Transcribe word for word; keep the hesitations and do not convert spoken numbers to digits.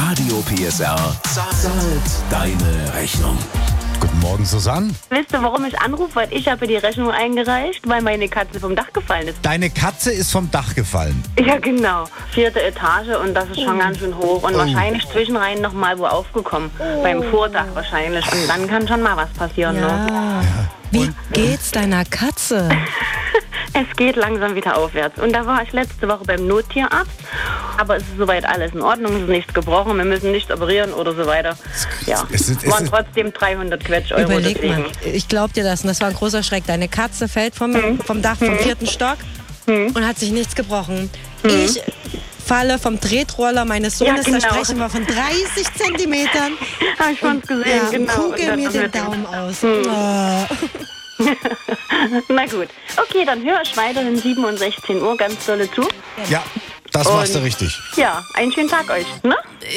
Radio P S R zahlt deine Rechnung. Guten Morgen, Susanne. Wisst ihr, warum ich anrufe? Weil ich habe die Rechnung eingereicht, weil meine Katze vom Dach gefallen ist. Deine Katze ist vom Dach gefallen. Ja, genau. Vierte Etage und das ist schon ganz schön hoch. Und Oh. wahrscheinlich zwischenrein noch mal wo aufgekommen. Beim Vordach wahrscheinlich. Und dann kann schon mal was passieren. Ne? Ja. Wie geht's deiner Katze? Es geht langsam wieder aufwärts. Und da war ich letzte Woche beim Nottierarzt. Aber es ist soweit alles in Ordnung. Es ist nichts gebrochen. Wir müssen nichts operieren oder so weiter. Ja, Es ist- es es waren ist- trotzdem dreihundert Quetsch Euro. Überleg deswegen. mal, ich glaub dir das. Und das war ein großer Schreck. Deine Katze fällt vom, vom Dach vom vierten Stock und hat sich nichts gebrochen. Ich falle vom Tretroller meines Sohnes, Ja, genau. da sprechen wir von dreißig Zentimetern. Habe ich schon gesehen, Ja, genau. und kugel Und mir das den mit dem- Daumen aus. Oh. Na gut. Okay, dann höre ich weiterhin sieben und sechzehn Uhr ganz dolle zu. Ja, das machst du Und- richtig. Ja, einen schönen Tag euch. Ne?